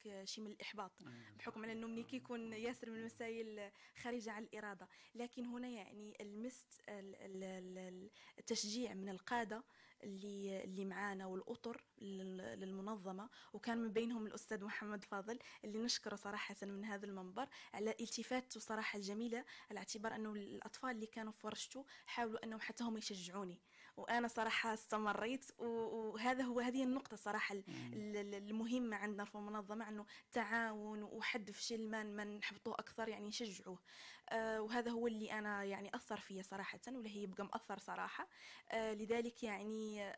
عندك شيء من الإحباط، بحكم على أنه ملي كيكون ياسر من المسائل خارجة عن الإرادة. لكن هنا يعني لمست التشجيع من القادة اللي معانا والأطر للمنظمة، وكان من بينهم الأستاذ محمد فاضل اللي نشكره صراحة من هذا المنبر على التفاته صراحة الجميلة، على اعتبار أنه الأطفال اللي كانوا في ورشته حاولوا أنهم حتى هم يشجعوني، وأنا صراحة استمريت. هذه النقطة صراحة المهمة عندنا في المنظمة، أنه تعاون وحد في شيء ما نحبطوه أكثر، يعني نشجعوه. وهذا هو اللي أنا يعني أثر فيا صراحة، ولا هي يبقى مأثر صراحة. لذلك يعني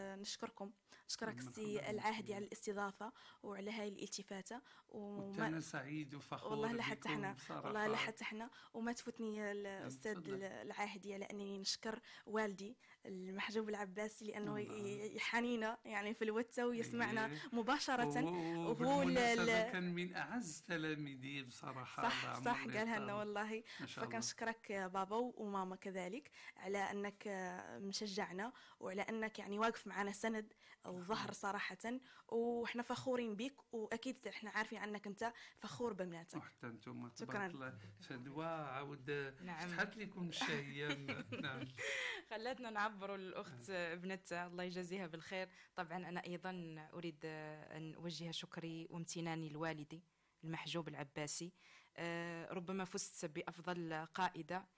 نشكرك سي العاهدي على الاستضافة وعلى هاي الالتفاتة. وأنا سعيد والله وفخور لحتى بكم احنا بصراحة. والله لحتى احنا وما تفوتني الأستاذ العاهدي على أنني نشكر والدي المحجوب العباسي، لأنه يحانينا يعني في الواتساب ويسمعنا مباشرة. وهو كان من أعز تلاميذي بصراحة. صح قالها لنا والله. فكنشكرك بابا وماما كذلك على أنك مشجعنا، وعلى أنك يعني واقف معنا سند الظهر صراحة، وإحنا فخورين بك، وأكيد إحنا عارفين عنك أنت فخور ببناتك. وحتى أنتم تبارك الله. فدوى عاود فتحت لكم الشهية. نعم. خلتنا نعبروا الأخت ابنتها، الله يجازيها بالخير. طبعا أنا أيضا أريد أن أوجه شكري وامتناني لوالدي المحجوب العباسي. ربما فزت بأفضل قائدة،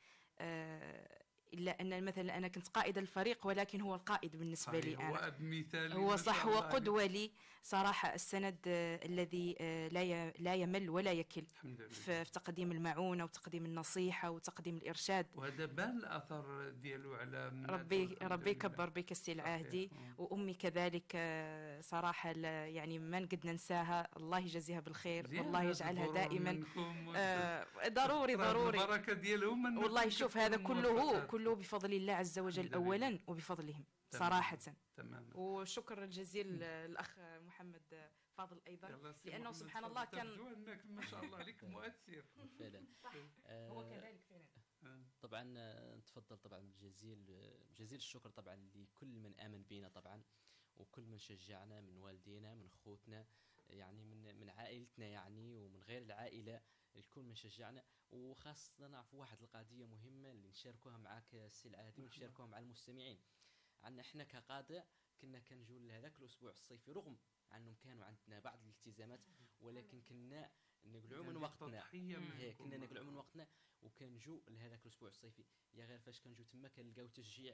إلا أن مثلا أنا كنت قائدة الفريق، ولكن هو القائد بالنسبة لي أنا. هو أب مثالي، هو صح، هو قدوة لي صراحة. السند الذي لا يمل ولا يكل في تقديم المعونة وتقديم النصيحة وتقديم الإرشاد. وهذا بان الأثر ديالو على ربي يكبر بك السي العاهدي. وأمي كذلك صراحة يعني ما نقد ننساها، الله يجزيها بالخير والله يجعلها دائما. ضروري البركة ديالهم والله. شوف هذا كله بفضل الله عز وجل أولا، وبفضلهم صراحة. تمام. وشكر الجزيل الأخ محمد فاضل أيضا، لأنه سبحان الله كان أنك ما شاء الله عليك مؤثر فعلا. هو كذلك فعلا. طبعا تفضل. طبعا جزيل الشكر طبعا لكل من آمن بنا طبعا، وكل من شجعنا من والدينا من أخوتنا، يعني من عائلتنا يعني، ومن غير العائلة الكل من شجعنا. وخاصة نعرف واحد القضية مهمة اللي نشاركوها معك السي العاهدي ونشاركوها مع المستمعين. عندنا احنا كقادة كنا كنجوا لهذاك الأسبوع الصيفي، رغم أنهم كانوا عندنا بعض الالتزامات، ولكن كنا نقلعوا من وقتنا. كنا نقلعوا من وقتنا وكنجوا لهذاك الأسبوع الصيفي. يا غير فاش كنجوا تما كنلقاو تشجيع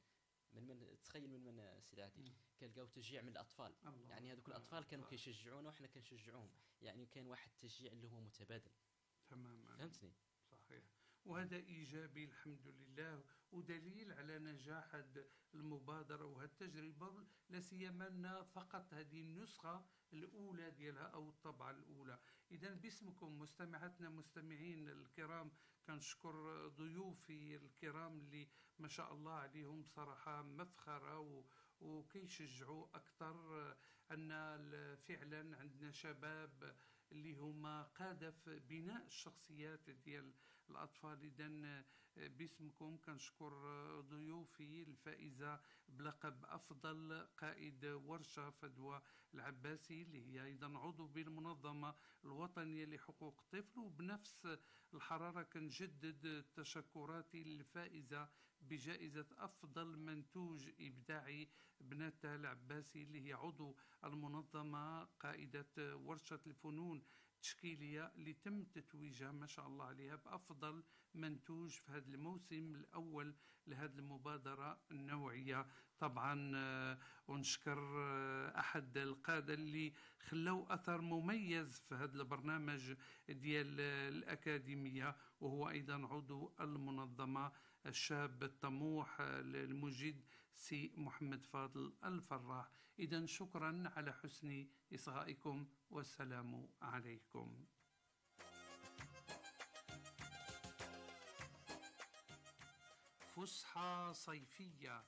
من تخيل من السي العاهدي كنلقاو تشجيع من الأطفال. يعني هذوك الأطفال كانوا كيشجعونا وحنا كنشجعوهم، يعني كان واحد التشجيع اللي هو متبادل. تماما. فهمتني؟ صحيح. وهذا إيجابي الحمد لله، ودليل على نجاح هذه المبادرة وهذه التجربة، لا سيما أن فقط هذه النسخة الأولى ديالها أو الطبعة الأولى. إذا باسمكم مستمعاتنا مستمعين الكرام، كنشكر ضيوفي الكرام اللي ما شاء الله عليهم صراحة مفخرة وكيشجعوا أكثر أن فعلا عندنا شباب اللي هما قادة في بناء الشخصيات ديال الأطفال. إذن باسمكم كنشكر ضيوفي الفائزة بلقب أفضل قائد ورشة فدوى العباسي، اللي هي أيضا عضو بالمنظمة الوطنية لحقوق الطفل. وبنفس الحرارة كنجدد تشكراتي للفائزة بجائزة أفضل منتوج إبداعي بناتها العباسي، اللي هي عضو المنظمة قائدة ورشة الفنون التشكيلية، اللي تم تتويجها ما شاء الله عليها بأفضل منتوج في هذا الموسم الأول لهذه المبادرة النوعية. طبعا ونشكر أحد القادة اللي خلوا أثر مميز في هذا البرنامج ديال الأكاديمية، وهو أيضا عضو المنظمة الشاب الطموح المجيد سي محمد فاضل الفراح. إذن شكرا على حسن إصغائكم، والسلام عليكم. فسحة صيفية.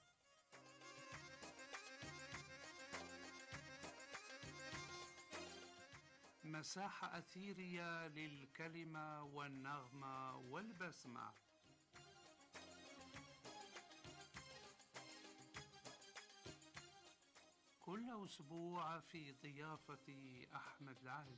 مساحة أثيرية للكلمة والنغمة والبسمة. كل أسبوع في ضيافة أحمد العهدي.